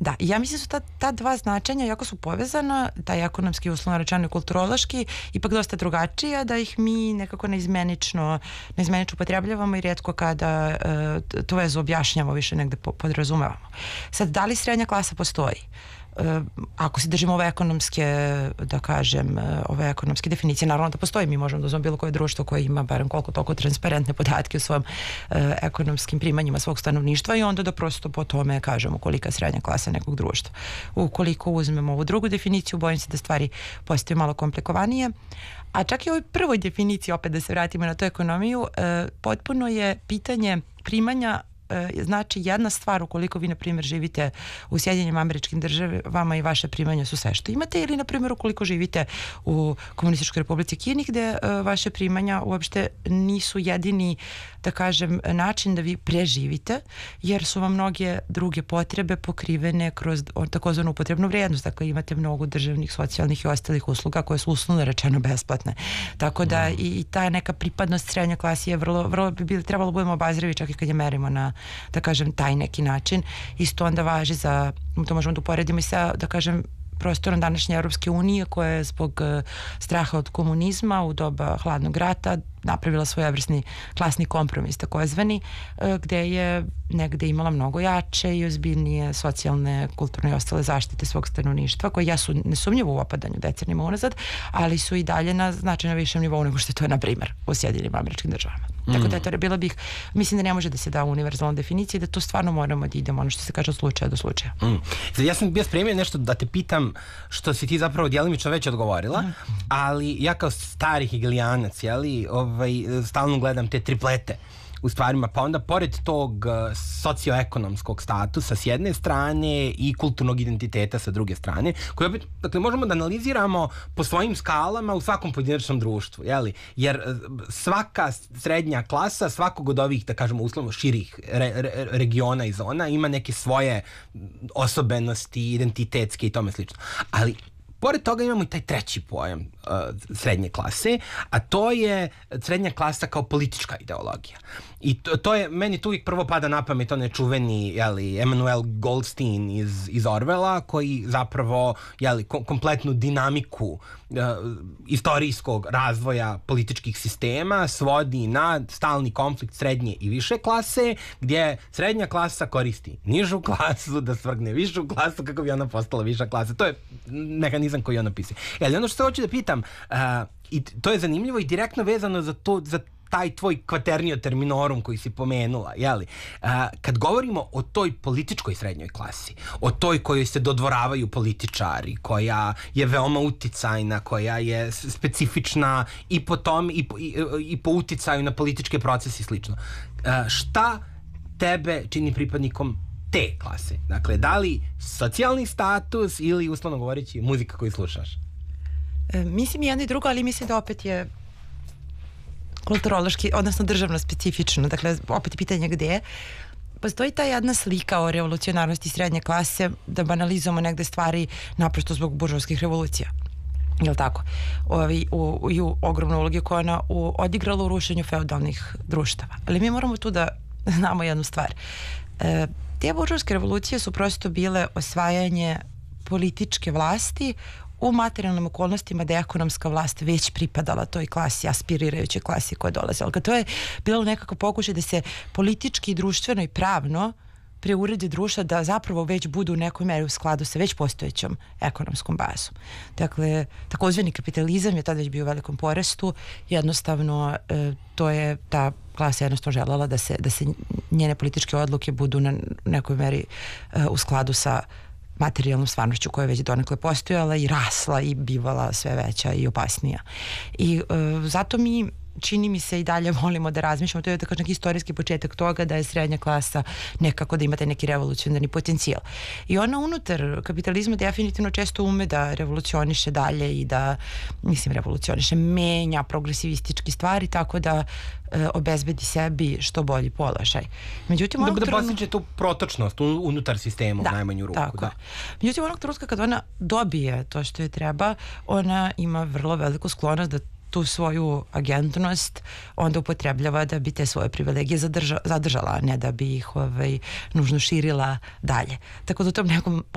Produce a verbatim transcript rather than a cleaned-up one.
Da, i ja mislim da su ta, ta dva značenja jako su povezana, taj ekonomski, uslovno rečeno i kulturološki, ipak dosta drugačija, da ih mi nekako neizmenično, neizmenično upotrebljavamo i rijetko kada uh, tu vezu objašnjamo, više negde podrazumevamo. Sad, da li srednja klasa postoji? Ako se držimo ove ekonomske, da kažem, ove ekonomske definicije, naravno da postoji, mi možemo da uzmemo bilo koje društvo koje ima barem koliko toliko transparentne podatke o svojim e, ekonomskim primanjima svog stanovništva i onda da prosto po tome kažemo kolika je srednja klasa nekog društva. Ukoliko uzmemo ovu drugu definiciju, bojim se da stvari postaju malo komplikovanije. A čak i u ovoj prvoj definiciji, opet da se vratimo na tu ekonomiju, e, potpuno je pitanje primanja znači jedna stvar ukoliko vi na primjer živite u Sjedinjenim Američkim Državama i vaše primanja su sve što imate, ili na primjer ukoliko živite u Komunističkoj Republici Kini gde uh, vaše primanja uopšte nisu jedini, da kažem, način da vi preživite, jer su vam mnoge druge potrebe pokrivene kroz takozvanu upotrebnu vrijednost. Dakle, imate mnogo državnih, socijalnih i ostalih usluga koje su uslovno rečeno besplatne. Tako da mm. i, i ta neka pripadnost srednje klasi je vrlo, vrlo bi bili, trebalo budemo obazrivi čak i kad je merimo na, da kažem, taj neki način. Isto onda važi za, to možemo da uporedimo i sa, da kažem, prostorom današnje Europske unije koja je zbog uh, straha od komunizma u doba hladnog rata napravila svojevrsni klasni kompromis takozvani, uh, gde je negde imala mnogo jače i ozbiljnije socijalne, kulturne i ostale zaštite svog stanovništva koje jesu nesumnjivo u opadanju decenijama unazad, ali su i dalje na značajno višem nivou nego što je to na primjer u Sjedinjenim Američkim Državama. Mm. Tako da je to bila bih, mislim da ne može da se da univerzalna definicija, da to stvarno moramo da idemo ono što se kaže od slučaja do slučaja. Mm. Ja sam bio spremio nešto da te pitam što si ti zapravo djelimično već odgovorila, mm. ali ja kao stari hegelijanac, jeli, ovaj, stalno gledam te triplete u stvarima, pa onda pored tog socioekonomskog statusa s jedne strane i kulturnog identiteta sa druge strane, koje opet, dakle, možemo da analiziramo po svojim skalama u svakom pojedinačnom društvu, jeli? Jer svaka srednja klasa, svakog od ovih, da kažemo, uslovno širih re, re, regiona i zona ima neke svoje osobenosti, identitetske i tome slično. Ali pored toga imamo i taj treći pojam uh, srednje klase, a to je srednja klasa kao politička ideologija. I to, to je, meni tu uvijek prvo pada na pamet onaj čuveni, jeli, Emanuel Goldstein iz, iz Orwella, koji zapravo, jeli, kom, kompletnu dinamiku uh, istorijskog razvoja političkih sistema svodi na stalni konflikt srednje i više klase, gdje srednja klasa koristi nižu klasu da svrgne višu klasu kako bi ona postala viša klasa. To je mehanizam koji on opisuje. Ali ono što se hoću da pitam, uh, i to je zanimljivo i direktno vezano za to, za taj tvoj quaternio terminorum koji si pomenula, jeli? Uh, kad govorimo o toj političkoj srednjoj klasi, o toj kojoj se dodvoravaju političari, koja je veoma uticajna, koja je specifična i po tom i po, i, i po uticaju na političke procese i slično. Uh, šta tebe čini pripadnikom te klase? Dakle, da li socijalni status ili, uslovno govoreći, muzika koju slušaš? E, mislim jedno i drugo, ali mislim da opet je kulturološki, odnosno državno specifično. Dakle, opet pitanje gde. Postoji ta jedna slika o revolucionarnosti srednje klase, da banalizujemo negde stvari naprosto zbog buržovskih revolucija. Jel' tako? Ovi, u, i u ogromnu ulogu koja ona u, odigrala u rušenju feudalnih društava. Ali mi moramo tu da znamo jednu stvar. E, te buržovske revolucije su prosto bile osvajanje političke vlasti u materijalnim okolnostima da je ekonomska vlast već pripadala toj klasi, aspirirajućoj klasi koja dolaze. Ali to je bilo nekako pokušaj da se politički, društveno i pravno preuredi društva da zapravo već budu u nekoj meri u skladu sa već postojećom ekonomskom bazom. Dakle, takozvani kapitalizam je tada već bio u velikom porastu. Jednostavno, e, to je ta klasa jednostavno željela da se, da se njene političke odluke budu na nekoj meri e, u skladu sa materijalnom stvarnošću koja je već donekle postojala i rasla i bivala sve veća i opasnija. I e, zato mi čini mi se i dalje volimo da razmišljamo, to je tako neki istorijski početak toga da je srednja klasa nekako da imate neki revolucionarni potencijal. I ona unutar kapitalizma definitivno često ume da revolucioniše dalje i da, mislim, revolucioniše, menja progresivistički stvari tako da e, obezbedi sebi što bolji položaj. Međutim, da, da trenu... postiče tu protočnost unutar sistema da, u najmanju ruku. Tako. Da. Međutim, onog trenutka kad ona dobije to što je treba, ona ima vrlo veliku sklonost da tu svoju agentnost onda upotrebljava da bi te svoje privilegije zadrža, zadržala, a ne da bi ih ovaj, nužno širila dalje. Tako da u tom nekom